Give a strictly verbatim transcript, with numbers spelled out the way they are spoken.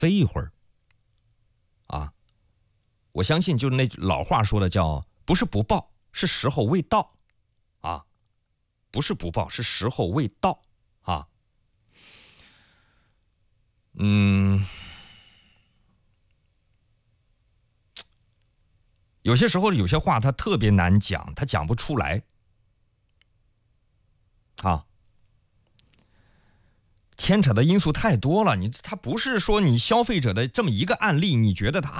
飞一会儿啊。我相信就是那老话说的叫不是不报，是时候未到啊，不是不报，是时候未到啊。嗯，有些时候有些话它特别难讲，它讲不出来啊，牵扯的因素太多了。你它不是说你消费者的这么一个案例，你觉得它